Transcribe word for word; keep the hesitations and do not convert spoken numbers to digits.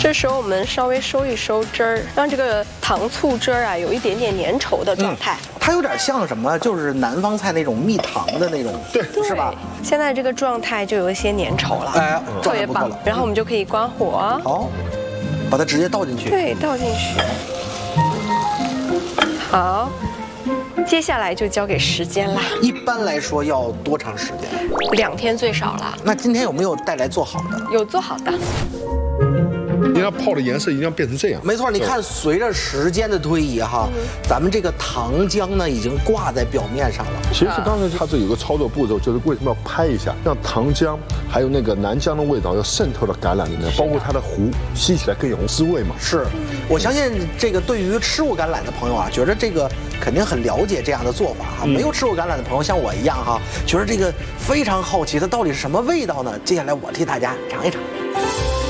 这时候我们稍微收一收汁儿，让这个糖醋汁儿啊有一点点粘稠的状态。 嗯、它有点像什么？就是南方菜那种蜜糖的那种， 对， 是吧？ 现在这个状态就有一些粘稠了， 哎， 特别棒。然后我们就可以关火， 好，把它直接倒进去。 对，倒进去。好。接下来就交给时间啦。 一般来说要多长时间？ 两天最少了。 那今天有没有带来做好的？ 有做好的。 你要泡的颜色一定要变成这样。 没错，你看，随着时间的推移哈，嗯、咱们这个糖浆呢已经挂在表面上了。 其实刚才它这有个操作步骤，就是为什么要拍一下，让糖浆还有那个南姜的味道要渗透到橄榄里面，包括它的糊，吸起来更有滋味嘛。 是，我相信这个对于吃过橄榄的朋友啊，觉得这个肯定很了解这样的做法哈。嗯、没有吃过橄榄的朋友，像我一样哈，觉得这个非常好奇，它到底是什么味道呢？接下来我替大家尝一尝。